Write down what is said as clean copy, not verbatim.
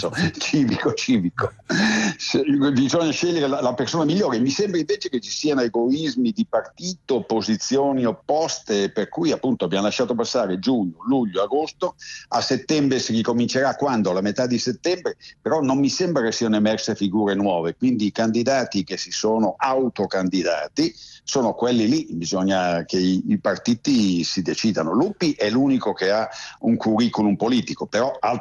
senso civico. Bisogna scegliere la persona migliore. Mi sembra invece che ci siano egoismi di partito, posizioni opposte, per cui appunto abbiamo lasciato passare giugno, luglio, agosto. A settembre si ricomincerà, quando? Alla metà di settembre, però non mi sembra che siano emerse figure nuove, quindi i candidati che si sono autocandidati sono quelli lì. Bisogna che i partiti si decidano. Lupi è l'unico che ha un curriculum politico, però